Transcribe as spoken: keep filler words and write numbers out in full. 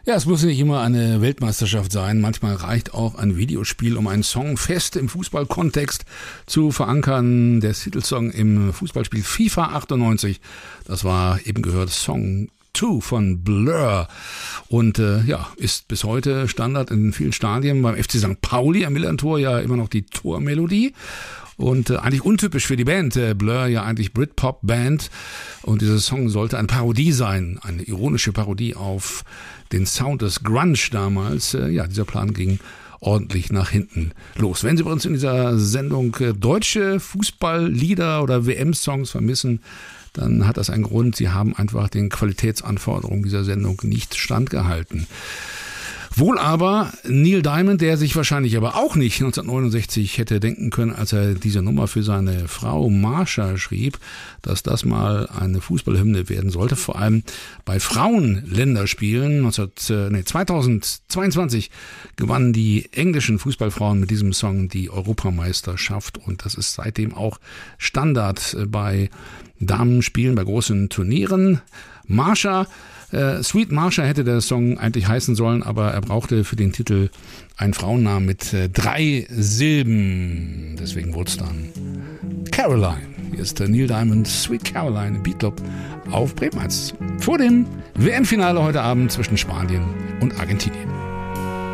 Ja, es muss nicht immer eine Weltmeisterschaft sein. Manchmal reicht auch ein Videospiel, um einen Song fest im Fußballkontext zu verankern. Der Titelsong im Fußballspiel FIFA achtundneunzig, das war eben gehört Song zwei von Blur und äh, ja, ist bis heute Standard in vielen Stadien. Beim F C Sankt Pauli am Millerntor ja immer noch die Tormelodie. Und äh, eigentlich untypisch für die Band, äh, Blur ja eigentlich Britpop-Band, und dieser Song sollte eine Parodie sein, eine ironische Parodie auf den Sound des Grunge damals. Äh, ja, dieser Plan ging ordentlich nach hinten los. Wenn Sie bei uns in dieser Sendung äh, deutsche Fußballlieder oder W M-Songs vermissen, dann hat das einen Grund. Sie haben einfach den Qualitätsanforderungen dieser Sendung nicht standgehalten. Wohl aber Neil Diamond, der sich wahrscheinlich aber auch nicht neunzehnhundertneunundsechzig hätte denken können, als er diese Nummer für seine Frau Marsha schrieb, dass das mal eine Fußballhymne werden sollte. Vor allem bei Frauenländerspielen zweitausendzweiundzwanzig gewannen die englischen Fußballfrauen mit diesem Song die Europameisterschaft, und das ist seitdem auch Standard bei Damenspielen, bei großen Turnieren. Marsha, äh, Sweet Marsha hätte der Song eigentlich heißen sollen, aber er brauchte für den Titel einen Frauennamen mit äh, drei Silben. Deswegen wurde es dann Caroline. Hier ist der Neil Diamond, Sweet Caroline im Beat Club auf Bremen eins. Vor dem W M-Finale heute Abend zwischen Spanien und Argentinien.